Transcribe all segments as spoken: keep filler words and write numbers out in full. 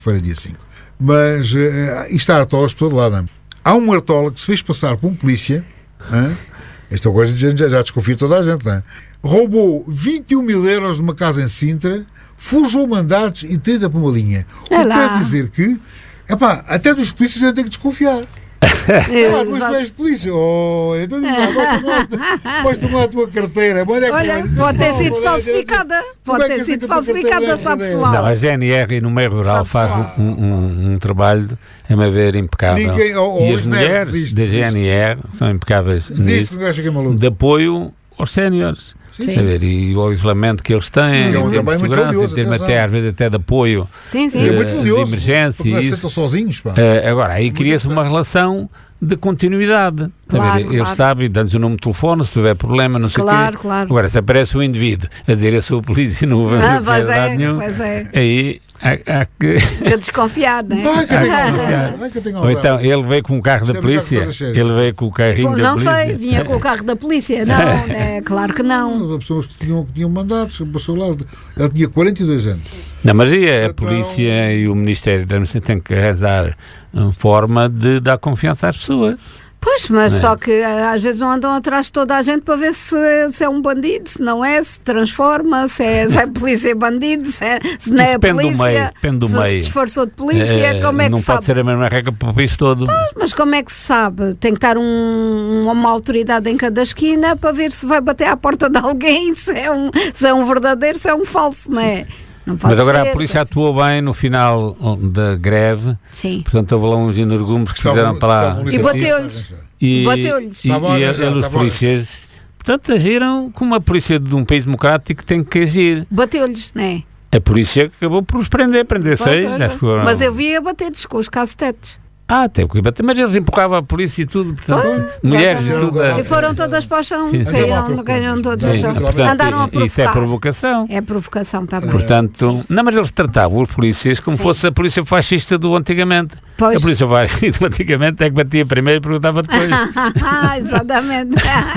Foi dia cinco. Mas uh, isto há artolas por todo lado. Não? Há um artola que se fez passar por um polícia. Hein? Esta coisa já, já desconfia toda a gente. Não? Roubou vinte e um mil euros de uma casa em Sintra, forjou mandados e trinta por uma linha. O que quer dizer que, epá, até dos polícias a gente tem que desconfiar. É, mas tu és polícia. Oh, então diz lá, mostra-me lá a tua carteira. Olha, Olha pode ter sido falsificada. Pode ter sido falsificada, sabe-se lá. Não, a G N R no meio rural faz um, um, um trabalho, a meu ver, impecável. Ninguém, oh, oh, e as mulheres desiste, da G N R desiste. São impecáveis nisso, de apoio aos séniores. Sim, saber, e o isolamento que eles têm, em termos de segurança, em termos até, às vezes até de apoio, sim, sim. Uh, é muito valioso, de emergência. Isso. Sentam sozinhos, pá. Uh, agora, aí cria-se uma relação de continuidade. Claro, saber, claro. Eles sabem, dão-nos o número de telefone, se tiver problema, não sei o claro, quê. Claro. Agora, se aparece um indivíduo a dizer eu sou a polícia, não vou ah, fazer é, nada nenhum, pois é. aí há, há que... que desconfiar, não é? Vai que eu tenho alzheimer, vai que eu tenho Ou então, ele veio com o carro da Sempre polícia, ele veio com o carrinho Pô, da não polícia. Não sei, vinha com o carro da polícia, não, é claro que não. As pessoas que tinham, que tinham mandados, passou lá, ela tinha quarenta e dois anos. Não, mas e a polícia e o Ministério da Administração têm que arranjar uma forma de dar confiança às pessoas. Pois, mas não é? Só que às vezes não andam atrás de toda a gente para ver se, se é um bandido, se não é, se transforma, se é, se é polícia bandido, se, é, se não é depende polícia, do meio, depende do se meio. se disfarçou de polícia, é, como é que não se pode sabe? ser a mesma regra para o país todo. Pois, mas como é que se sabe? Tem que estar um, uma autoridade em cada esquina para ver se vai bater à porta de alguém, se é um, se é um verdadeiro, se é um falso, não é? Não pode Mas agora ser, a polícia pode... atuou bem no final da greve. Sim. Portanto, houve lá uns energúmeos que fizeram para lá. E bateu-lhes. E, bateu-lhes. E, e, e eles, polícias, portanto, agiram como a polícia de um país democrático tem que agir. Bateu-lhes, não é? A polícia acabou por os prender, prender Pois, seis. pois, Acho que foram... Mas eu via bater-lhes com os cacetetes. Ah, até que bater, mas eles empurravam a polícia e tudo, portanto, Pois, mulheres e tudo. E foram todas para o chão, Sim, sim. caíram, caíram todos ao Sim, chão. portanto, Andaram a provocar. isso é provocação. É provocação, está bem. Portanto, Sim. não, mas eles tratavam os polícias como Sim. fosse a polícia fascista do antigamente. Pois. A polícia fascista do antigamente é que batia primeiro e perguntava depois. Exatamente.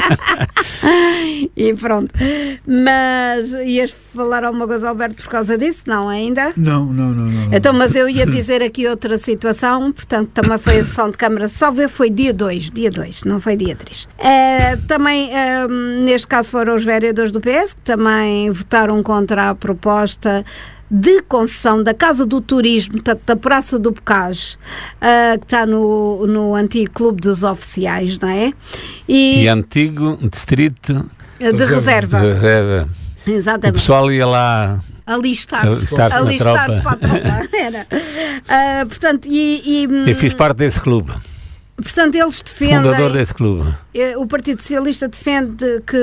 E pronto. Mas ias falar alguma coisa, Alberto, por causa disso? Não, ainda? Não, não, não. não, não. Então, mas eu ia dizer aqui outra situação, portanto, também foi a sessão de Câmara, só ver, foi dia dois, dia dois, não foi dia três. Uh, também, uh, neste caso, foram os vereadores do P S, que também votaram contra a proposta de concessão da Casa do Turismo, da Praça do Bocage, uh, que está no, no antigo Clube dos Oficiais, não é? E, E antigo distrito de reserva. de reserva. O Exatamente. pessoal ia lá Alistar-se. alistar-se na Alistar-se tropa. para a tropa. Era. Uh, portanto, e, e, Eu fiz parte desse clube, portanto, eles defendem... fundador desse clube. O Partido Socialista defende que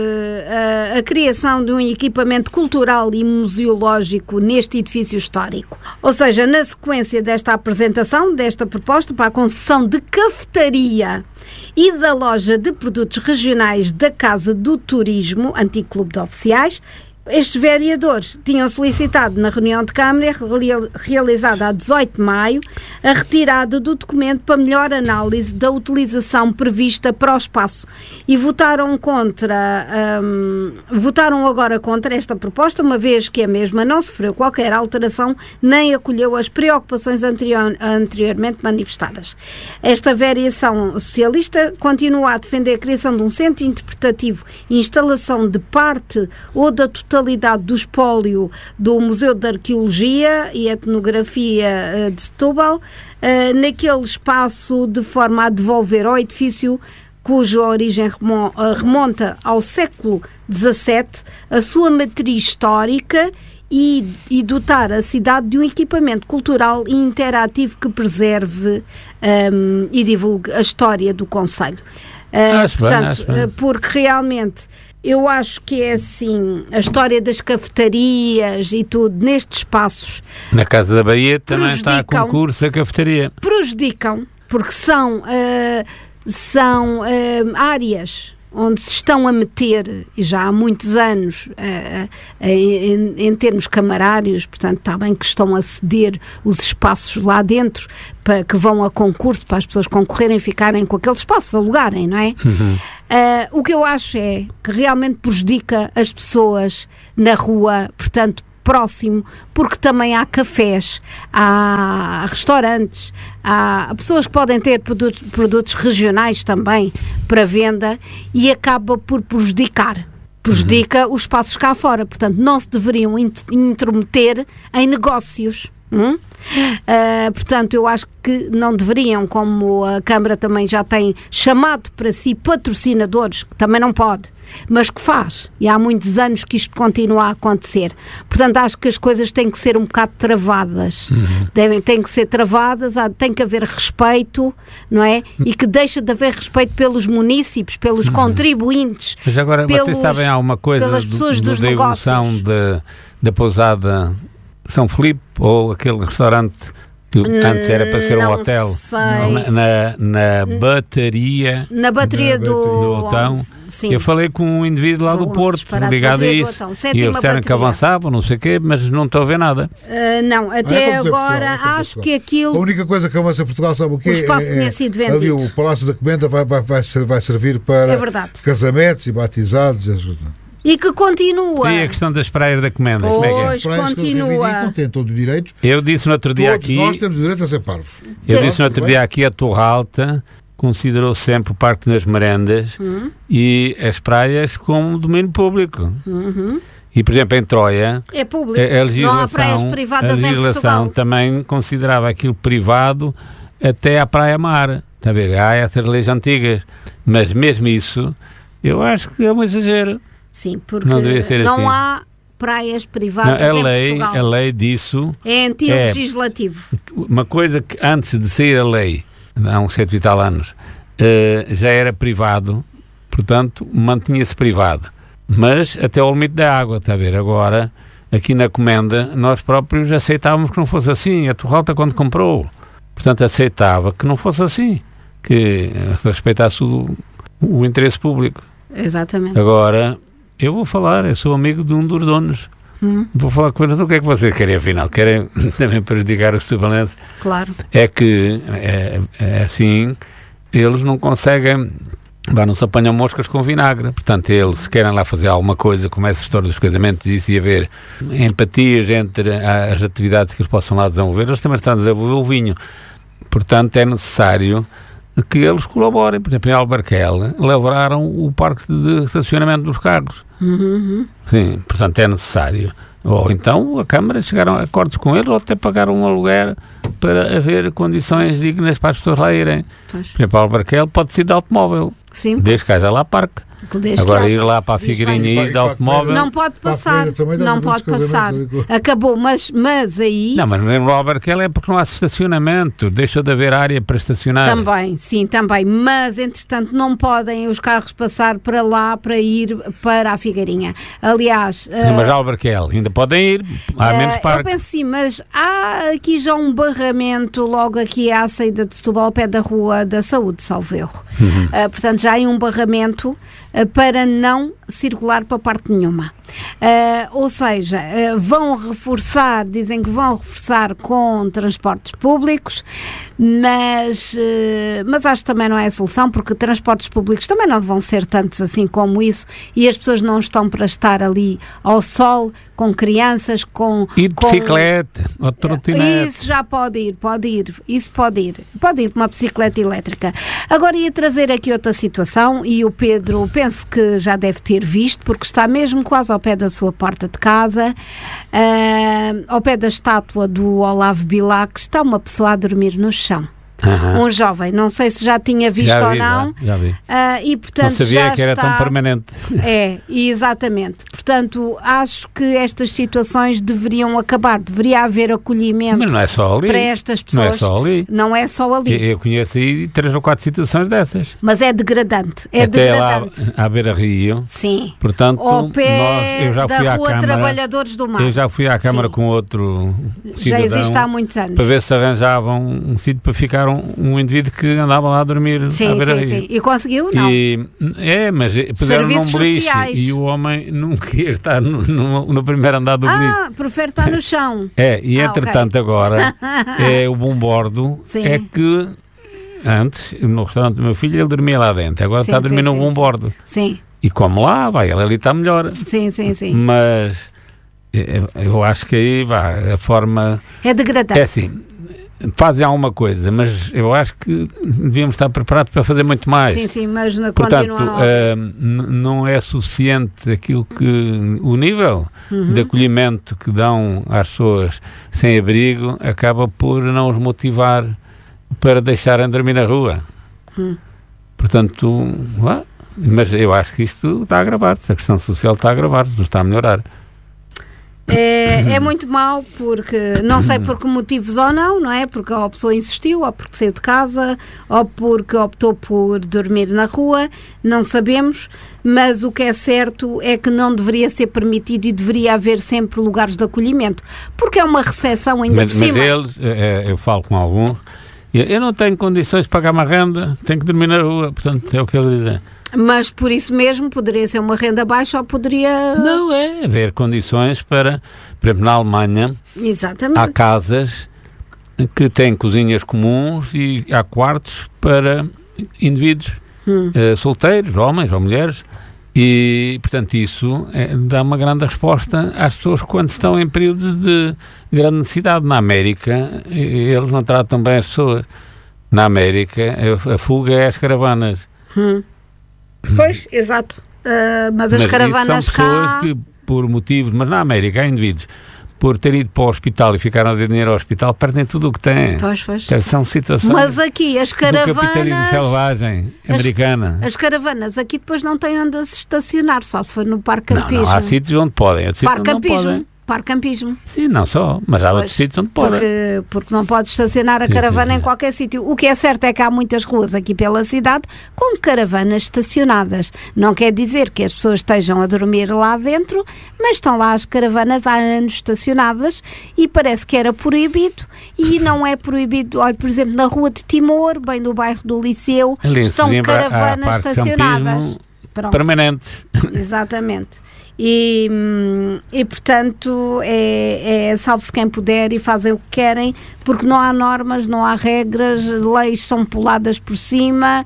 a, a criação de um equipamento cultural e museológico neste edifício histórico. Ou seja, na sequência desta apresentação, desta proposta para a concessão de cafetaria e da loja de produtos regionais da Casa do Turismo, antigo Clube de Oficiais, estes vereadores tinham solicitado na reunião de Câmara, realizada a dezoito de maio, a retirada do documento para melhor análise da utilização prevista para o espaço e votaram contra, hum, votaram agora contra esta proposta, uma vez que a mesma não sofreu qualquer alteração nem acolheu as preocupações anterior, anteriormente manifestadas. Esta variação socialista continua a defender a criação de um centro interpretativo e instalação de parte ou da totalidade do espólio do Museu de Arqueologia e Etnografia de Setúbal, naquele espaço, de forma a devolver ao edifício, cuja origem remonta ao século dezassete, a sua matriz histórica e, e dotar a cidade de um equipamento cultural e interativo que preserve um, e divulgue a história do concelho. Uh, acho portanto, bem, acho bem. Porque realmente eu acho que é assim, a história das cafetarias e tudo, nestes espaços... Na Casa da Bahia também está a concurso a cafetaria. Prejudicam, porque são, uh, são uh, áreas onde se estão a meter, e já há muitos anos, uh, uh, em, em termos camarários, portanto, está bem que estão a ceder os espaços lá dentro, para, que vão a concurso, para as pessoas concorrerem e ficarem com aquele espaço, alugarem, não é? Uhum. Uh, o que eu acho é que realmente prejudica as pessoas na rua, portanto, próximo, porque também há cafés, há restaurantes, há pessoas que podem ter produtos, produtos regionais também para venda e acaba por prejudicar. Prejudica os espaços cá fora. Portanto, não se deveriam intrometer em negócios. Hum? Uh, portanto, eu acho que não deveriam, como a Câmara também já tem chamado para si patrocinadores, que também não pode, mas que faz, e há muitos anos que isto continua a acontecer. Portanto, acho que as coisas têm que ser um bocado travadas, uhum. Devem, têm que ser travadas, há, tem que haver respeito, não é? E que deixa de haver respeito pelos municípios, pelos uhum. contribuintes. Mas agora, pelos, vocês sabem, há uma coisa pelas pessoas do, do, da evolução de, da pousada São Filipe, ou aquele restaurante que antes era para ser um não hotel, sei. na, na, na bateria na bateria do, do Otão. Sim. Eu falei com um indivíduo lá do, do Porto, ligado a isso, e eles disseram que avançavam, não sei o quê, mas não estou a ver nada. Uh, não, até é agora Portugal, é acho que aquilo... A única coisa que avança Portugal, sabe o quê? O espaço é, tinha sido vendido. Ali o Palácio da Comenda vai, vai, vai, vai servir para é casamentos e batizados. E que continua. E a questão das praias da Comenda. Pois, como é que é? Continua. Tem todo o direito. Eu disse no outro dia Todos aqui... nós temos o direito a ser parvos. Eu disse no outro dia aqui, a Torre Alta considerou sempre o Parque das Merendas uhum. e as praias como domínio público. Uhum. E, por exemplo, em Troia, é público. A, a legislação, não há praias privadas a legislação também considerava aquilo privado até à praia-mar. Está a ver? Há essas leis antigas. Mas mesmo isso, eu acho que é um exagero. Sim, porque não, não assim. há praias privadas não, a em lei, Portugal. A lei disso... É anti-legislativo. É uma coisa que antes de sair a lei, há uns sete e tal anos, uh, já era privado, portanto, mantinha-se privado. Mas até ao limite da água, está a ver? Agora, aqui na Comenda, nós próprios aceitávamos que não fosse assim. A Torre Alta, quando comprou, portanto, aceitava que não fosse assim, que se respeitasse o, o interesse público. Exatamente. Agora... Eu vou falar, eu sou amigo de um dos donos. Hum. Vou falar com eles. O que é que vocês querem, afinal? Querem também prejudicar os sebalenses? Claro. É que, é, é assim, eles não conseguem, bah, não se apanham moscas com vinagre. Portanto, eles querem lá fazer alguma coisa, como essa história dos casamentos, e isso, e haver empatias entre as atividades que eles possam lá desenvolver. Eles também estão a desenvolver o vinho. Portanto, é necessário que eles colaborem. Por exemplo, em Albarquel, lavraram o parque de estacionamento dos carros. Uhum. Sim, portanto é necessário. Ou então a Câmara chegaram a acordos com eles, ou até pagaram um aluguer para haver condições dignas para as pessoas lá irem. Pois. Por exemplo, Albarquel pode ser de automóvel. Sim, desde que haja lá parque. Desde Agora ir lá para a Figueirinha e ir de automóvel... Não pode passar, não pode passar. Acabou, mas, mas aí... Não, mas no Albarquel é porque não há estacionamento, deixa de haver área para estacionar. Também, sim, também, mas entretanto não podem os carros passar para lá para ir para a Figueirinha. Aliás... Não, uh, mas Albarquel ainda podem ir, há uh, menos parque. Eu penso sim, mas há aqui já um barramento logo aqui à saída de Setúbal, ao pé da Rua da Saúde, salvo erro. Uhum. Uh, portanto, já há um barramento para não circular para parte nenhuma. Uh, ou seja, uh, vão reforçar, dizem que vão reforçar com transportes públicos, mas, uh, mas acho que também não é a solução, porque transportes públicos também não vão ser tantos assim como isso, e as pessoas não estão para estar ali ao sol, com crianças, com... E de com, bicicleta, ou trotinete. Isso já pode ir, pode ir, isso pode ir, pode ir para uma bicicleta elétrica. Agora ia trazer aqui outra situação, e o Pedro penso que já deve ter visto, porque está mesmo quase ao pé da sua porta de casa, uh, ao pé da estátua do Olavo Bilac, está uma pessoa a dormir no chão. Uhum. Um jovem, não sei se já tinha visto já vi, ou não, já, já vi. Uh, e portanto não sabia já que era está... tão permanente. É, exatamente. Portanto, acho que estas situações deveriam acabar, deveria haver acolhimento. Mas não é só ali. Para estas pessoas. Não é só ali. Não é só ali. Eu, eu conheço aí três ou quatro situações dessas. Mas é degradante. É Até degradante. Lá à Beira-Rio. Sim. Portanto, ao pé nós, eu já da fui à Rua Câmara, Trabalhadores do Mar. Eu já fui à Câmara Sim. com outro já cidadão. existe há muitos anos. Para ver se arranjavam um, um sítio para ficar um, um indivíduo que andava lá a dormir sim, à Beira-Rio. Sim, sim. E conseguiu? Não. E, é, mas pegaram num beliche e o homem não queria estar no, no, no primeiro andar do beliche. Ah, prefere estar no chão. É, e ah, entretanto okay. agora é o bombordo, sim. é que antes, no restaurante do meu filho, ele dormia lá dentro, agora sim, está a dormir sim, no sim, bombordo. Sim. E como lá, vai, ele ali está melhor. Sim, sim, sim. Mas eu, eu acho que aí vai, a forma... É degradante. É assim, fazem alguma coisa, mas eu acho que devíamos estar preparados para fazer muito mais. Sim, sim, mas não Portanto, continuam a... uh, n- não é suficiente aquilo que o nível Uhum. de acolhimento que dão às pessoas sem abrigo acaba por não os motivar para deixarem de dormir na rua. Uhum. Portanto, lá, mas eu acho que isto está a agravar-se, a questão social está a agravar-se, não está a melhorar. É, é muito mau, porque não sei por que motivos ou não, não é? Porque a pessoa insistiu, ou porque saiu de casa, ou porque optou por dormir na rua, não sabemos, mas o que é certo é que não deveria ser permitido e deveria haver sempre lugares de acolhimento, porque é uma recepção ainda Mas, por mas cima. eles, é, eu falo com alguns, eu eu não tenho condições de pagar uma renda, tenho que dormir na rua, portanto é o que eles dizem. Mas por isso mesmo poderia ser uma renda baixa ou poderia... Não, é haver condições para, por exemplo, na Alemanha, Exatamente. há casas que têm cozinhas comuns e há quartos para indivíduos Hum. eh, solteiros, homens ou mulheres, e, portanto, isso é, dá uma grande resposta às pessoas quando estão em períodos de grande necessidade. Na América, eh, eles não tratam bem as pessoas. Na América, a, a fuga é as caravanas. Hum. Pois, exato. Uh, mas as Mas caravanas isso são pessoas cá... que, por motivos, mas na América há indivíduos, por ter ido para o hospital e ficaram a dar dinheiro ao hospital, perdem tudo o que têm. Pois, pois. São situações Mas aqui as do capitalismo caravanas... selvagem americana. As caravanas aqui depois não têm onde se estacionar, só se for no parque Não, campismo. não, há sítios onde podem, outros sítios Parque onde não podem. campismo. Parque campismo. Sim, não só, mas há Pois, outros sítios onde podem. Porque, porque não pode estacionar a Sim, caravana sim, sim. em qualquer sítio. O que é certo é que há muitas ruas aqui pela cidade com caravanas estacionadas. Não quer dizer que as pessoas estejam a dormir lá dentro, mas estão lá as caravanas há anos estacionadas e parece que era proibido e não é proibido. Olha, por exemplo, na rua de Timor, bem no bairro do Liceu, Ali em estão Sesimbra, há caravanas parque de estacionadas. campismo Pronto. permanente. Exatamente. E, hum, e portanto, é, é salve-se quem puder e fazem o que querem, porque não há normas, não há regras, leis são puladas por cima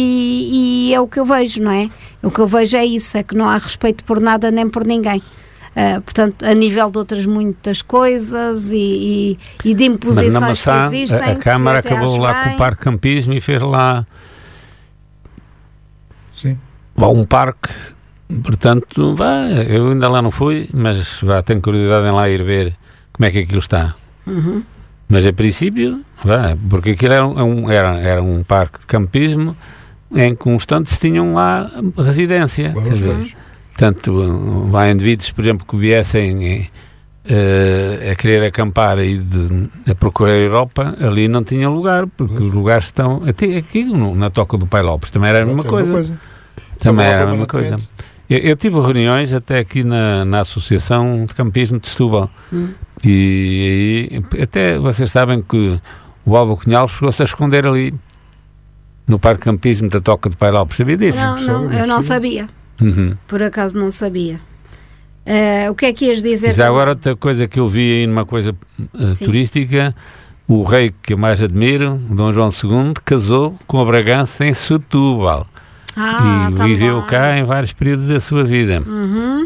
e, e é o que eu vejo, não é? O que eu vejo é isso, é que não há respeito por nada nem por ninguém. Uh, portanto, a nível de outras muitas coisas e, e, e de Mas na imposições Maçã, que existem. a, a Câmara que eu até acabou acho lá bem. com o parque campismo e fez lá Sim. um parque. Portanto, vá, eu ainda lá não fui, mas vá, tenho curiosidade em lá ir ver como é que aquilo está. Uhum. Mas a princípio, vá, porque aquilo era um, era, era um parque de campismo em que uns tantos tinham lá residência. Claro, Quer os dizer, tantos. portanto, há indivíduos, por exemplo, que viessem eh, a querer acampar e de, a procurar a Europa, ali não tinham lugar, porque Pois. os lugares estão. Até aqui no- na Toca do Pai Lopes também era a mesma Tem coisa. uma Também Estava lá era a mesma coisa. permanentemente. Eu, eu tive reuniões até aqui na, na Associação de Campismo de Setúbal. Hum. E, e até vocês sabem que o Alvo Cunhal chegou-se a esconder ali no Parque Campismo da Toca de Pai Lopes. Sabia disso? Não, não, eu não Sim. sabia. Uhum. Por acaso não sabia. Uh, o que é que ias dizer? E já também? agora outra coisa que eu vi aí numa coisa uh, Sim. turística, o rei que eu mais admiro, Dom João segundo, casou com a Bragança em Setúbal. Ah, e tá viveu bem. cá em vários períodos da sua vida. Uhum.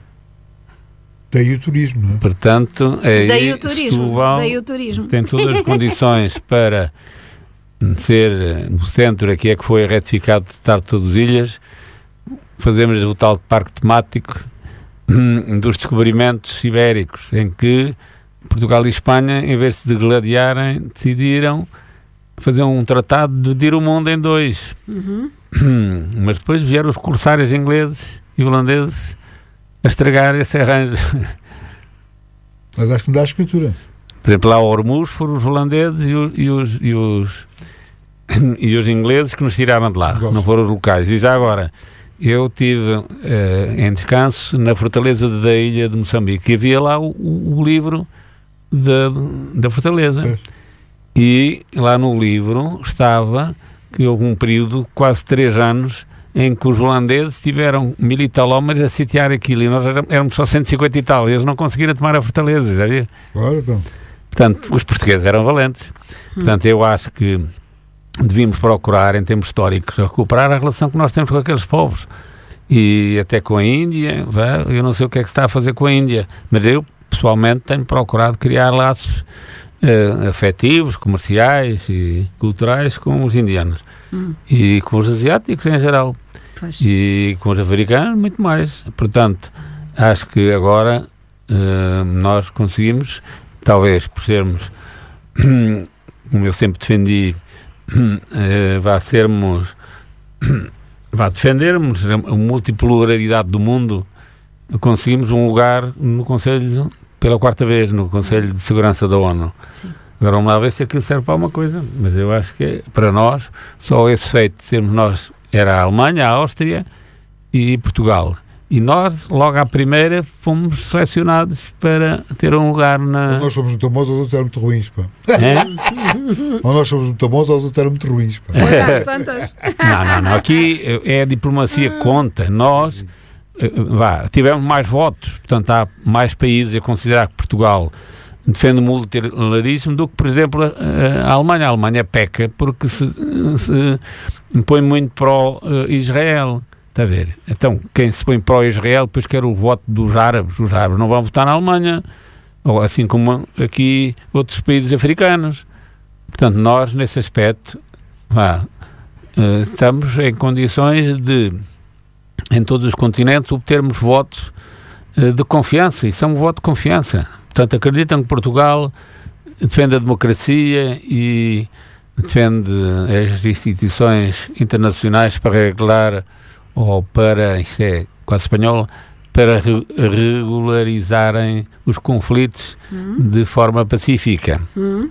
Daí o turismo, não é? Portanto, aí Daí o turismo. Setúbal Daí o turismo. tem todas as condições para ser eh, o centro aqui é que foi retificado de estar todas as ilhas. Fazemos o tal parque temático hum, dos descobrimentos ibéricos, em que Portugal e Espanha, em vez de gladiarem, decidiram fazer um tratado de dividir o mundo em dois. Uhum. Mas depois vieram os corsários ingleses e holandeses a estragar esse arranjo. Mas acho que não dá a escritura. Por exemplo, lá ao Hormuz foram os holandeses e, o- e os, e, os, e os ingleses que nos tiraram de lá, Gosto. não foram os locais. E já agora, eu estive eh, em descanso na fortaleza da ilha de Moçambique e havia lá o, o- o livro da, da fortaleza. Pois. E lá no livro estava que houve um período de quase três anos em que os holandeses tiveram mil e tal homens a sitiar aquilo e nós éramos- éramos só cento e cinquenta e tal, e eles não conseguiram tomar a fortaleza, já viu? Claro, então. Portanto, os portugueses eram valentes. Portanto, eu acho que devíamos procurar, em termos históricos, recuperar a relação que nós temos com aqueles povos. e até com a Índia, vá, eu não sei o que é que se está a fazer com a Índia, mas eu pessoalmente tenho procurado criar laços uh, afetivos, comerciais e culturais com os indianos hum. e com os asiáticos em geral. Pois. E com os americanos muito mais. Portanto, acho que agora uh, nós conseguimos, talvez por sermos, como eu sempre defendi, uh, vá sermos, vá defendermos a multipolaridade do mundo, conseguimos um lugar no Conselho, pela quarta vez, no Conselho de Segurança da ONU. Sim. Agora vamos lá ver se aquilo serve para alguma coisa, mas eu acho que para nós, só esse feito de sermos nós, era a Alemanha, a Áustria e Portugal. E nós, logo à primeira, fomos selecionados para ter um lugar na... Ou nós somos muito bons, ou os outros eram muito ruins, pá. É? Ou nós somos muito bons, ou os outros eram muito ruins, pá. Não, não, não. Aqui é a diplomacia que conta. Nós, vá, tivemos mais votos, portanto há mais países a considerar que Portugal defende o multilateralismo do que, por exemplo, a Alemanha. A Alemanha peca porque se, se põe muito pró-Israel. Está a ver? Então, quem se põe pró-Israel, depois quer o voto dos árabes. Os árabes não vão votar na Alemanha, ou assim como aqui outros países africanos. Portanto, nós, nesse aspecto, vá, estamos em condições de, em todos os continentes, obtermos votos de confiança. Isso é um voto de confiança. Portanto, acreditam que Portugal defende a democracia e defende as instituições internacionais para regular, ou para, isto é quase espanhol, para re- regularizarem os conflitos uhum. de forma pacífica. Uhum.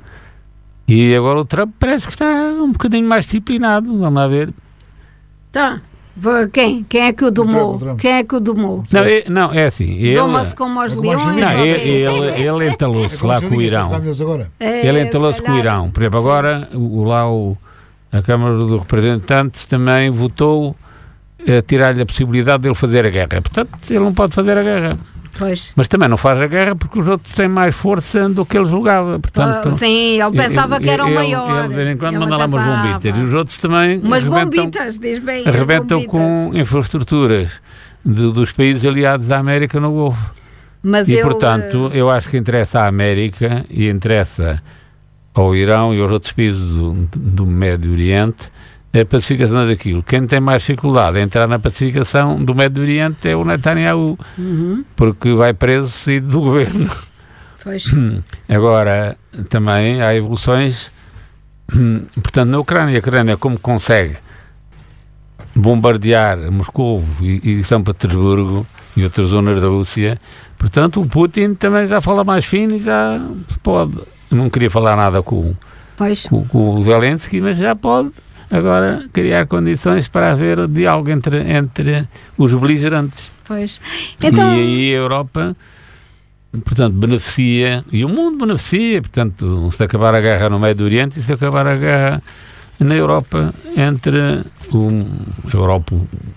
E agora o Trump parece que está um bocadinho mais disciplinado, vamos lá ver. Tá. Quem? Quem é que o domou? Quem é que o domou? Não, é, não, é assim. Doma-se como aos leões? Não, ele, ele, ele entalou-se é lá com o Irão. É, ele entalou-se com o Irão. Por exemplo, agora o, lá o, a Câmara dos Representantes também votou a tirar-lhe a possibilidade de ele fazer a guerra. Portanto, ele não pode fazer a guerra. Pois. Mas também não faz a guerra porque os outros têm mais força do que ele julgava. Portanto, uh, sim, ele pensava ele, que era o maior. Ele de vez em quando manda lá umas bombitas. E os outros também umas bombitas, diz bem. Arrebentam com infraestruturas de, dos países aliados à América no Golfo. Mas e, ele... portanto, eu acho que interessa à América e interessa ao Irão e aos outros países do, do Médio Oriente a pacificação daquilo. Quem tem mais dificuldade em entrar na pacificação do Médio Oriente é o Netanyahu, uhum. porque vai preso saído do governo. Pois. Agora, também há evoluções, portanto, na Ucrânia, a Ucrânia como consegue bombardear Moscou e, e São Petersburgo e outras zonas da Rússia, portanto, o Putin também já fala mais fino e já pode, não queria falar nada com, com, com o Zelensky, mas já pode agora criar condições para haver o diálogo entre, entre os beligerantes. Pois. Então... E aí a Europa, portanto, beneficia, e o mundo beneficia, portanto, se acabar a guerra no Médio Oriente e se acabar a guerra na Europa, entre o, a Europa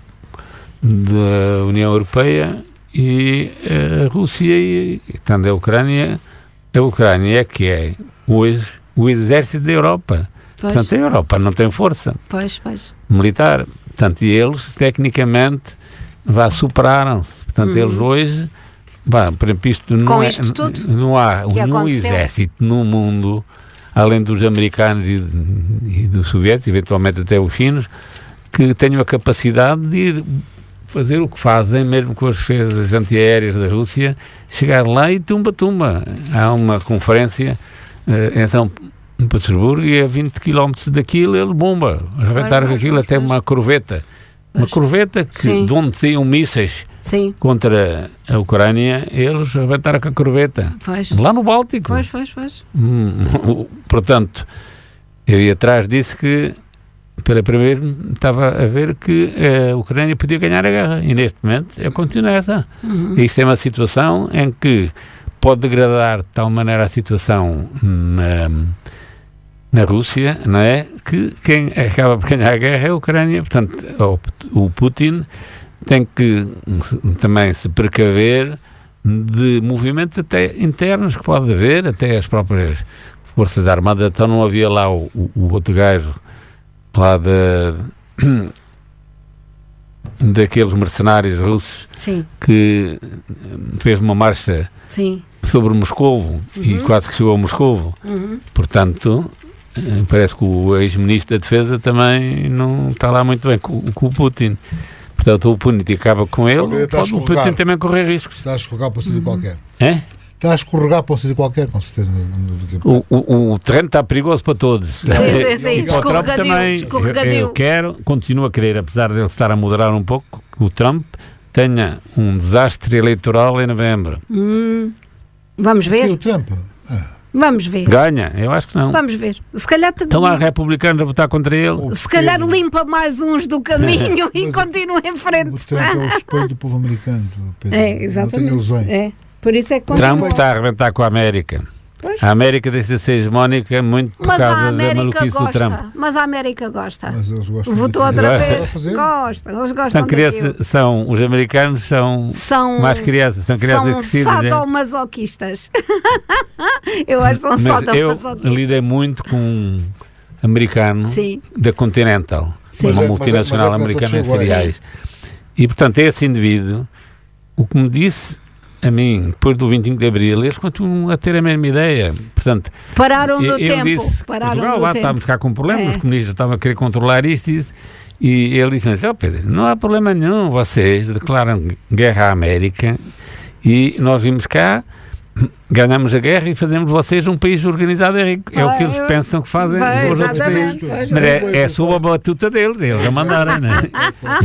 da União Europeia e a Rússia e, portanto, a Ucrânia, a Ucrânia é que é hoje o exército da Europa. Pois. Portanto, a Europa não tem força pois, pois. militar. Portanto, e eles, tecnicamente, vá, superaram-se. Portanto, hum. eles hoje, vá, por exemplo, isto não, Com é, isto tudo não há um exército no mundo, além dos americanos e, e dos soviéticos, eventualmente até os chinos, que tenham a capacidade de ir fazer o que fazem, mesmo com as defesas antiaéreas da Rússia, chegar lá e tumba-tumba. Há uma conferência uh, em São em Petersburgo e a vinte quilómetros daquilo ele bomba, arrebentaram aquilo até uma corveta uma corveta que, de onde saíam mísseis Sim. contra a Ucrânia, eles arrebentaram com a corveta pois. lá no Báltico. Pois, pois, pois. Hum, portanto, eu ia atrás disse que pela primeira vez estava a ver que a Ucrânia podia ganhar a guerra e neste momento é continua essa. Uhum. Isto é uma situação em que pode degradar de tal maneira a situação na na Rússia, não é? Que quem acaba por ganhar a guerra é a Ucrânia. Portanto, o, o Putin tem que também se precaver de movimentos até internos que pode haver, até as próprias Forças Armadas. Então não havia lá o, o, o outro gajo lá da daqueles mercenários russos Sim. que fez uma marcha Sim. sobre Moscovo uhum. e quase que chegou a Moscovo. Uhum. Portanto, parece que o ex-ministro da Defesa também não está lá muito bem com, com o Putin. Portanto, o Putin acaba com ele, pode o Putin também correr riscos. Está a escorregar para um sítio qualquer. É? Está a escorregar para um sítio qualquer, com certeza. O, o, o terreno está perigoso para todos. Sim, sim, sim. O Trump também, escorregadio. Eu, eu quero, continuo a querer, apesar de ele estar a moderar um pouco, que o Trump tenha um desastre eleitoral em novembro. Hum, vamos ver. Aqui, o Trump? Ah. Vamos ver. Ganha? Eu acho que não. Vamos ver. Se calhar estão lá republicanos a votar contra ele. Se calhar limpa mais uns do caminho e continua em frente. O Trump é o espelho do povo americano, Pedro. É, exatamente. Não tenho ilusões. É. Por isso é que Trump está a arrebentar com a América. Pois. A América deixa de ser hegemónica muito por mas causa a da maluquice gosta, do Trump. Mas a América gosta. Mas eles gostam. Votou outra vez. Fazer. Gosta. Eles gostam são crianças, são, os americanos são, são mais crianças, são crianças são crescidas. São sadomasoquistas. Eu acho que são sadomasoquistas. Eu lidei muito com um americano Sim. da Continental, Sim. uma mas é, multinacional mas é, mas é americana em cereais. E, portanto, esse indivíduo, o que me disse a mim, depois do vinte e cinco de Abril, eles continuam a ter a mesma ideia. Portanto, pararam no eu, eu tempo. Disse, pararam Portugal, no lá tempo. estávamos cá com problemas, é. os comunistas estavam a querer controlar isto e isso. E ele disse-me assim, oh Pedro, não há problema nenhum, vocês declaram guerra à América e nós vimos cá, ganhamos a guerra e fazemos vocês um país organizado e rico. É ah, o que eles eu... pensam que fazem Vai, os outros países. Mas é, é sob a batuta deles, eles a mandarem, não é?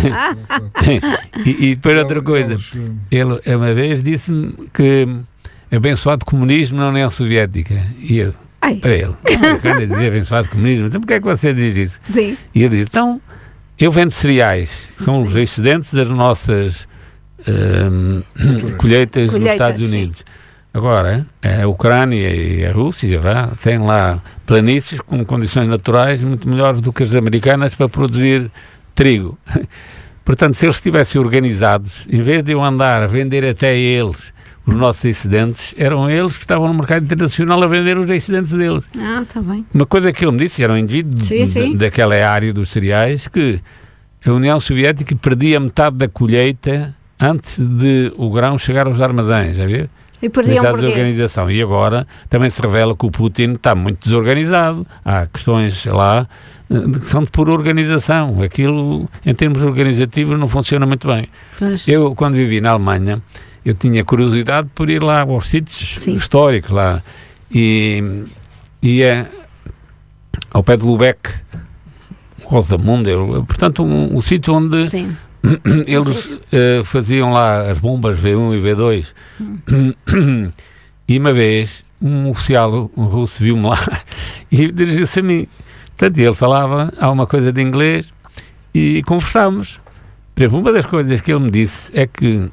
e, e depois outra coisa, ele uma vez disse-me que abençoado comunismo na União Soviética. E eu, Ai. para ele, quando dizia abençoado comunismo, então porquê é que você diz isso? Sim. E ele disse, então, eu vendo cereais, que são os excedentes das nossas um, colheitas, colheitas nos Estados Unidos. Sim. Agora, a Ucrânia e a Rússia vá, têm lá planícies com condições naturais muito melhores do que as americanas para produzir trigo. Portanto, se eles estivessem organizados, em vez de eu andar a vender até eles os nossos excedentes, eram eles que estavam no mercado internacional a vender os excedentes deles. Ah, está bem. Uma coisa que ele me disse, era um indivíduo sim, sim. Da, daquela área dos cereais, que a União Soviética perdia metade da colheita antes de o grão chegar aos armazéns, já viu? E perdiam de organização. E agora também se revela que o Putin está muito desorganizado. Há questões lá que são de pura organização. Aquilo, em termos organizativos, não funciona muito bem. Mas... Eu, quando vivi na Alemanha, eu tinha curiosidade por ir lá aos sítios Sim. históricos lá. E ia ao pé de Lubeck, Rosamunde, portanto, um, um sítio onde... Sim. Eles uh, faziam lá as bombas V um e V dois hum. E uma vez um oficial um russo viu-me lá e dirigiu-se a mim. Portanto, ele falava alguma coisa de inglês e conversámos. Por exemplo, uma das coisas que ele me disse é que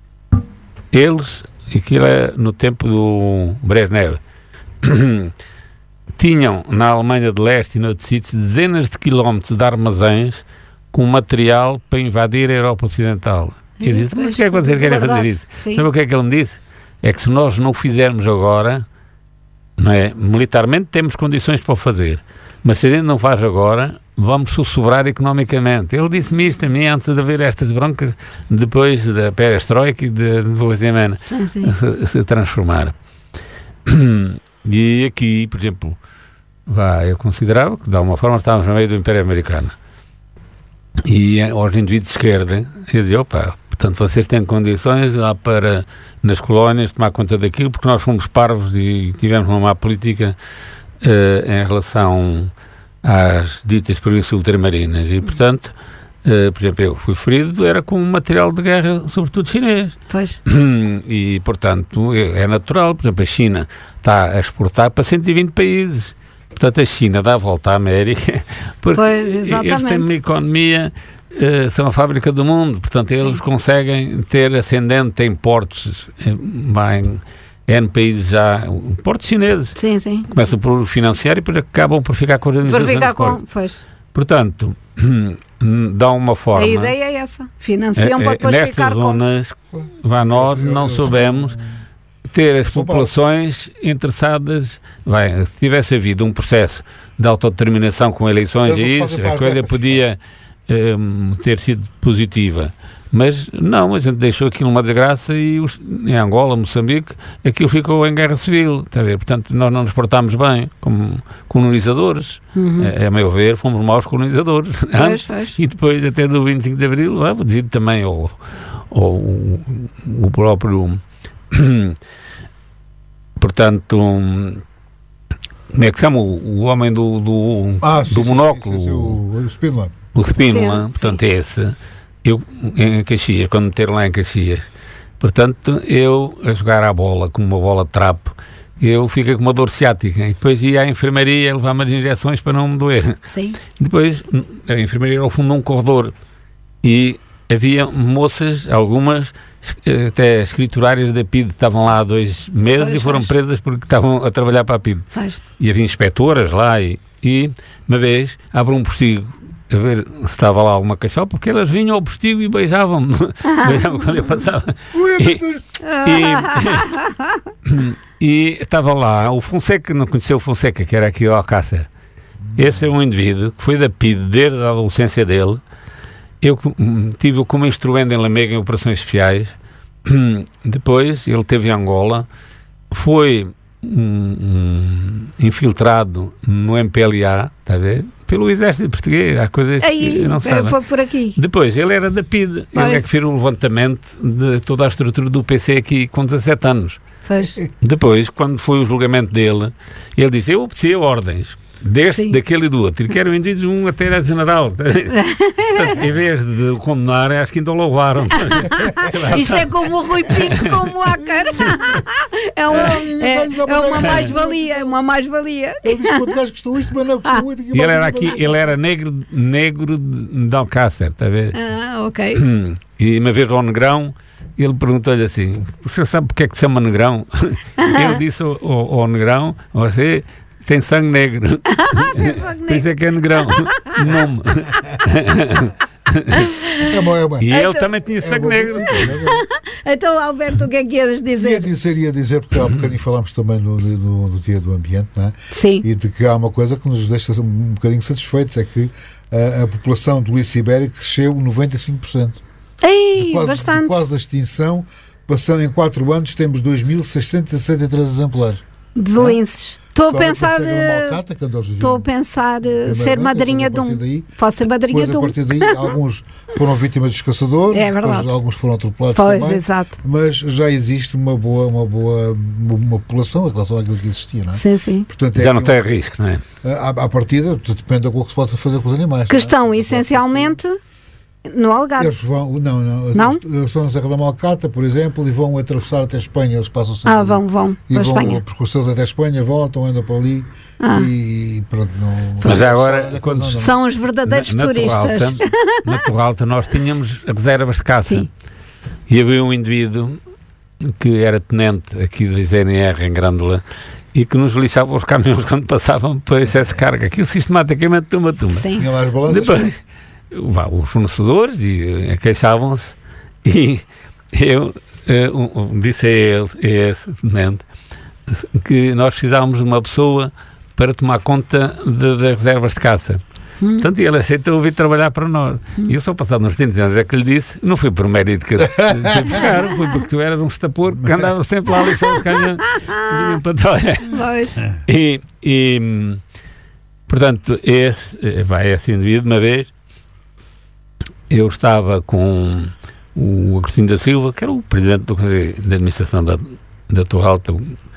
eles, aquilo é no tempo do Brezhnev, tinham na Alemanha de Leste e noutros sítios dezenas de quilómetros de armazéns com material para invadir a Europa Ocidental. E eu disse, mas o que é que vocês querem fazer isso? Sim. Sabe o que é que ele me disse? É que se nós não o fizermos agora, não é? Militarmente temos condições para o fazer, mas se a gente não faz agora, vamos sussurrar economicamente. Ele disse-me isto a mim antes de haver estas broncas, depois da perestroika e da Bolsonaro se, se transformar. E aqui, por exemplo, vá, eu considerava que de alguma forma estávamos no meio do Império Americano. E aos indivíduos de esquerda, eu dizia, opa, portanto vocês têm condições lá para, nas colónias, tomar conta daquilo, porque nós fomos parvos e tivemos uma má política uh, em relação às ditas províncias ultramarinas. E, portanto, uh, por exemplo, eu fui ferido, era com material de guerra, sobretudo chinês. Pois. E, portanto, é natural. Por exemplo, a China está a exportar para cento e vinte países. Portanto, a China dá a volta à América, porque pois, eles têm uma economia, uh, são a fábrica do mundo, portanto, eles Sim. conseguem ter ascendente em portos, em, em N países já, portos chineses. Sim, sim. Começam por financiar e depois acabam por ficar com as administrações. Por ficar com, pois. Portanto, dá uma forma... A ideia é essa, financiam é, para depois nestas ficar zonas, com... Vá, nós não soubemos... ter as populações interessadas, bem, se tivesse havido um processo de autodeterminação com eleições e isso, a coisa podia um, ter sido positiva. Mas não, a gente deixou aquilo uma desgraça e os, em Angola, Moçambique, aquilo ficou em guerra civil, está a ver? Portanto, nós não nos portámos bem como colonizadores. Uhum. A, a meu ver, fomos maus colonizadores antes pois, pois. E depois até do vinte e cinco de Abril, ah, devido também ao, ao, ao próprio... portanto... Como é que se chama? O, o homem do, do, ah, do sim, monóculo. Sim, sim, sim, o Spínola. O Spínola, portanto, é esse. Eu, em Caxias, quando me meteram lá em Caxias, portanto, eu a jogar à bola, com uma bola de trapo, eu fiquei com uma dor ciática. E depois ia à enfermaria levar-me as injeções para não me doer. Sim. Depois, a enfermaria era ao fundo de um corredor. E havia moças, algumas, até escriturárias da P I D, estavam lá há dois meses pois, e foram pois. presas porque estavam a trabalhar para a P I D. Pois. E havia inspectoras lá e, e uma vez, abre um postigo, a ver se estava lá alguma cachola, porque elas vinham ao postigo e beijavam-me. Ah. Beijavam quando eu passava. E, e, e estava lá o Fonseca, não conheceu o Fonseca, que era aqui o Alcácer. Esse é um indivíduo que foi da P I D desde a adolescência dele. Eu tive como instrumento em Lamega em operações especiais. Depois ele esteve em Angola, foi um, um, infiltrado no M P L A, está a ver? Pelo exército português, há coisas aí, que não sabem. Foi por aqui. Depois, ele era da P I D, foi. Ele é que fez o levantamento de toda a estrutura do P C aqui com dezassete anos. Foi. Depois, quando foi o julgamento dele, ele disse, eu obedeci a ordens, deste, Sim. daquele e do outro, e que eram indivíduos, um até era general. Portanto, em vez de o condenar, acho que ainda o louvaram. Isto é como o Rui Pinto, como a cara. É, um, é, é uma mais-valia, é uma mais-valia. Ele disse que o gajo gostou isto, mas não gostou muito. Ele era aqui, ele era negro, negro de Alcácer, está a ver? Ah, ok. E uma vez ao Negrão, ele perguntou-lhe assim, o senhor sabe porque é que se chama Negrão? Eu disse ao, ao, ao Negrão, você... tem sangue negro. Por isso é que é Negrão. Nome. É bom, é bom. E então, ele também tinha sangue é negro. Então, Alberto, o que é que ias dizer? Ia dizer, ia dizer porque há um bocadinho falámos também do, do, do Dia do Ambiente, não é? Sim. E de que há uma coisa que nos deixa um bocadinho satisfeitos, é que a, a população do lince ibérico cresceu noventa e cinco por cento. Ei, de quase, bastante. De quase a extinção, passando em quatro anos, temos dois mil seiscentos e sessenta e três exemplares. De linces. Estou a pensar, Malcata, estou a pensar uh, ser madrinha de um. Daí, Posso ser madrinha de um. A partir daí, alguns foram vítimas dos caçadores, é verdade. Alguns foram atropelados pois, também. Exato. Mas já existe uma boa, uma boa uma população em relação àquilo que existia, não é? Sim, sim. Portanto, já é não tem um, risco, não é? À, à partida, depende do que se pode fazer com os animais. Que estão é? essencialmente no Algarve. Eles vão, não, não, não? Eles estão na Serra da Malcata, por exemplo, e vão atravessar até a Espanha. Eles passam Ah, vão, vão. E para vão Espanha. percursores até a Espanha, voltam, andam por ali ah. e pronto. Não, Mas agora, quando não, não. São os verdadeiros na, turistas. Na Torralta, na Torralta nós tínhamos reservas de caça. Sim. E havia um indivíduo que era tenente aqui da Z N R em Grândola e que nos lixava os caminhões quando passavam por excesso de carga. Aquilo sistematicamente tumba tumba. Sim. Tinha lá as balanças. Depois, os fornecedores e, queixavam-se e eu uh, um, disse a ele, a esse tenente, que nós precisávamos de uma pessoa para tomar conta de, das reservas de caça. Hum. Portanto, ele aceitou vir trabalhar para nós. Hum. E eu só passado uns trinta anos é que lhe disse, não foi por mérito que eu fui buscar, foi porque tu eras um estapor que andava sempre lá a lixar os caminhões para trabalhar. E, e portanto, esse, vai esse indivíduo, uma vez, eu estava com o Agostinho da Silva, que era o presidente do Conselho de Administração da, da Torralta,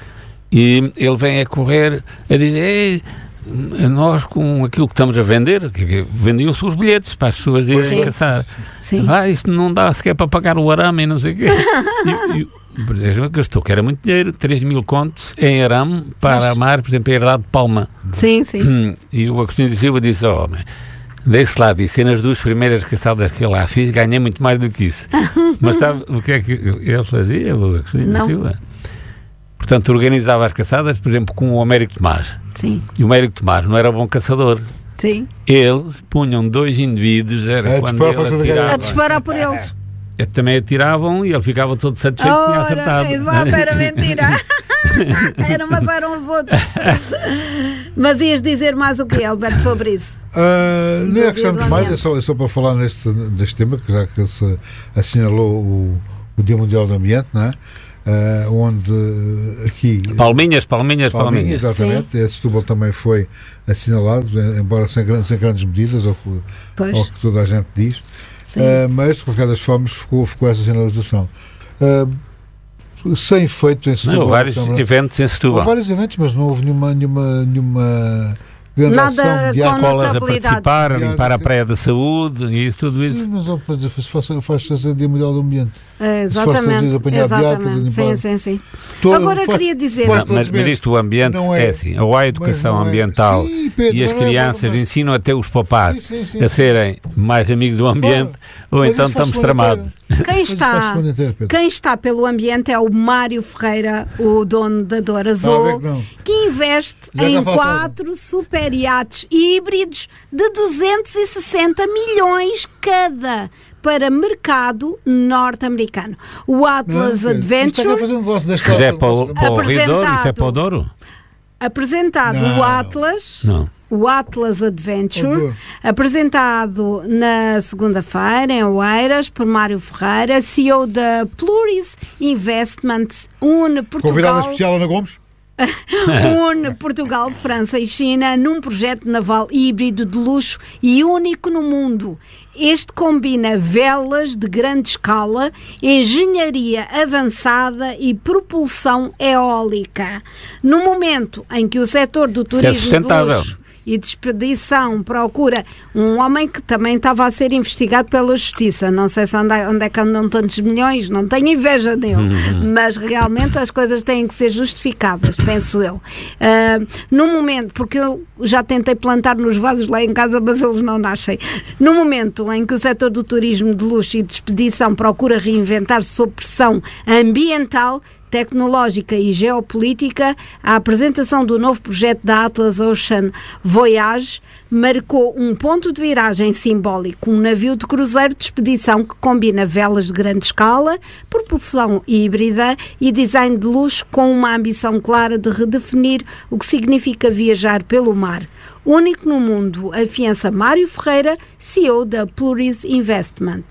e ele vem a correr a dizer, nós com aquilo que estamos a vender, que, que vendiam-se os bilhetes para as pessoas irem caçar. Sim. Ah, isto não dá sequer para pagar o arame e não sei o quê. E, e, por exemplo, gastou, que era muito dinheiro, três mil contos em arame para armar, por exemplo, a herdade de Palma. Sim, sim. E o Agostinho da Silva disse, ó, oh, desse lado, disse, nas duas primeiras caçadas que eu lá fiz, ganhei muito mais do que isso. Mas sabe o que é que ele fazia, o Agostinho da Silva? Portanto, organizava as caçadas, por exemplo, com o Américo Tomás. Sim. E o Américo Tomás não era bom caçador. Sim. Eles punham dois indivíduos, era é, quando ele atirava, a disparar por eles. também atiravam e ele ficava todo satisfeito que tinha Ora, acertado. exato, era mentira. Era, mas eram os outros. Mas ias dizer mais o que, Alberto, sobre isso? Uh, não é questão de mais, ambiente. é só, é só para falar neste, deste tema, que já que se assinalou o, o Dia Mundial do Ambiente, não é? Uh, onde aqui... Palminhas, palminhas, Palminhas, palminhas. exatamente. Esse Setúbal também foi assinalado, embora sem grandes, sem grandes medidas, ao, Pois. ao que toda a gente diz. Uh, mas, de qualquer das formas, ficou, ficou essa sinalização. Uh, sem feito em Setúbal. Não, vários Câmara, eventos em Setúbal. houve vários eventos, mas não houve nenhuma, nenhuma, nenhuma grande Nada ação com mediática. Escolas a notabilidade. participar, a limpar a Mediática. praia da saúde e isso, tudo isso. Sim, mas ó, se faz- faz-se o Dia Mundial do Ambiente. É, Se faz todos os dias exatamente. apanhar beatas, exatamente. Sim, limpar. sim, sim. Todo- Agora faz- queria dizer. faz Não, todos mas, os mas meses. isto, o ambiente Não é, é- assim, ou há educação mas não é- ambiental Sim, Pedro, e as não é- crianças mas- ensinam até os papás Sim, sim, sim, a sim. serem mais amigos do ambiente, ou Mas então isso faz estamos semana tramados. inteira. Quem Mas isso faz está, semana inteira, Pedro. quem está pelo ambiente é o Mário Ferreira, o dono da Dor Está a ver Azul, que não. que investe Já em está faltando. quatro super iates híbridos de duzentos e sessenta milhões cada para mercado norte-americano. O Atlas Não, Pedro, isto está cá a Adventure, fazer um negócio da Mas escola. é para o, para o Rio Douro, isso é Apresentado. para o Douro? apresentado Não. o Atlas, Não. o Atlas Adventure, Horror. apresentado na segunda-feira em Oeiras por Mário Ferreira, C E O da Pluris Investments, une Convidada Portugal, especial, Ana Gomes? une Portugal, França e China num projeto naval híbrido de luxo e único no mundo. Este combina velas de grande escala, engenharia avançada e propulsão eólica. No momento em que o setor do turismo de sustentável. luxo e de expedição procura um homem que também estava a ser investigado pela justiça. Não sei se onde é, onde é que andam tantos milhões, não tenho inveja dele, mas realmente as coisas têm que ser justificadas, penso eu. Uh, no momento, porque eu já tentei plantar nos vasos lá em casa, mas eles não nascem. No momento em que o setor do turismo de luxo e de expedição procura reinventar-se sob pressão ambiental, tecnológica e geopolítica, a apresentação do novo projeto da Atlas Ocean Voyage marcou um ponto de viragem simbólico, um navio de cruzeiro de expedição que combina velas de grande escala, propulsão híbrida e design de luxo com uma ambição clara de redefinir o que significa viajar pelo mar. Único no mundo, afiança Mário Ferreira, C E O da Pluris Investment.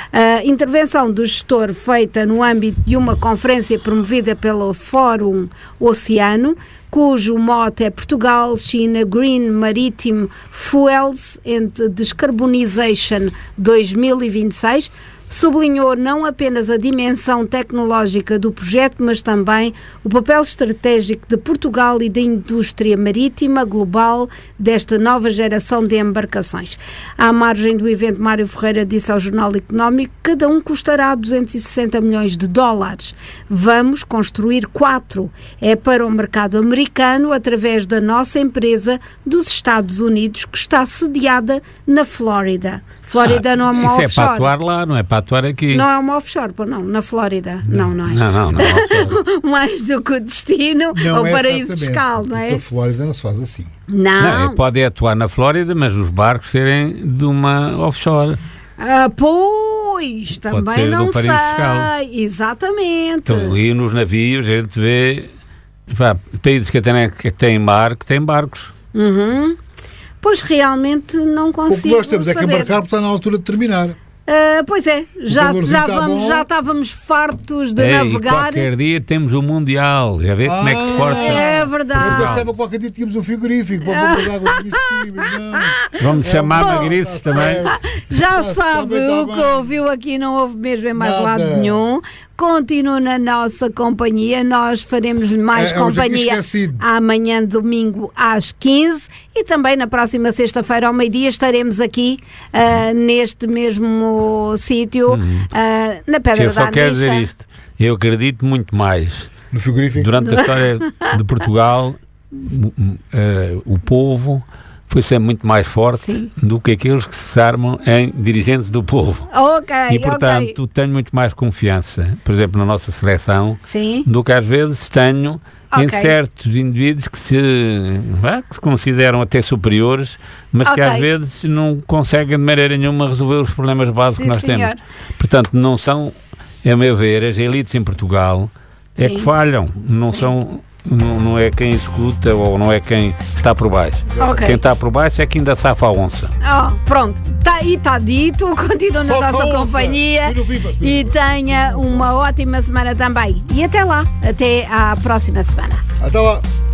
A intervenção do gestor feita no âmbito de uma conferência promovida pelo Fórum Oceano, cujo mote é Portugal, China, Green Maritime Fuels and Decarbonization dois mil e vinte e seis, sublinhou não apenas a dimensão tecnológica do projeto, mas também o papel estratégico de Portugal e da indústria marítima global desta nova geração de embarcações. À margem do evento, Mário Ferreira disse ao Jornal Económico que cada um custará duzentos e sessenta milhões de dólares. Vamos construir quatro. É para o mercado americano através da nossa empresa dos Estados Unidos, que está sediada na Flórida. Flórida Ah, não é uma isso offshore. é para atuar lá, não é para atuar aqui. Não é uma offshore, pô, não, na Flórida. Não, não é. Não, não, não. Mais do que o destino Não ou é paraíso exatamente, fiscal, não é? porque a Flórida não se faz assim. Não. Não, pode atuar na Flórida, mas os barcos serem de uma offshore. Ah, pois, ser também do não sei. paraíso fiscal. Exatamente. Então, e nos navios a gente vê vá, países que têm, que têm mar, que têm barcos. Uhum. Pois realmente não O consigo que nós temos é que saber. embarcar, porque está na altura de terminar. Ah, pois é, já, calorzinho já, está vamos, bom. já estávamos fartos de Ei, navegar. qualquer dia temos o Mundial. Já vê como é que se Ah, porta. É Eu verdade. pensava que qualquer dia tínhamos um frigorífico para pôr água comestíveis. Não. Vamos chamar bom, magriços está também. certo. Já Está- sabe, está bem, o está que bem. ouviu aqui não houve mesmo em mais Nada. lado nenhum. Continua na nossa companhia. Nós faremos-lhe mais É, é hoje aqui companhia esquecido. amanhã, domingo, às quinze. E também na próxima sexta-feira, ao meio-dia, estaremos aqui ah, neste mesmo sítio, ah, na Pedra Eu da só quero dizer Anixa. isto. Eu acredito muito mais. No frigorífico. Durante a história de Portugal, o- eh, o povo foi sempre muito mais forte Sim. do que aqueles que se armam em dirigentes do povo. Ok, E, portanto, ok. tenho muito mais confiança, por exemplo, na nossa seleção, Sim. do que às vezes tenho Okay. em certos indivíduos que se, é, que se consideram até superiores, mas Okay. que às vezes não conseguem de maneira nenhuma resolver os problemas básicos Sim, que nós senhor. temos. Portanto, não são, a meu ver, as elites em Portugal é Sim. que falham, não Sim. são... Não, não é quem escuta ou não é quem está por baixo. Ok. Quem está por baixo é que ainda safa a onça. Oh, pronto, tá aí está dito. Continua na Solta nossa a onça. companhia Espírito viva, espírito e viva. tenha uma ótima semana também. E até lá, até à próxima semana. Até lá.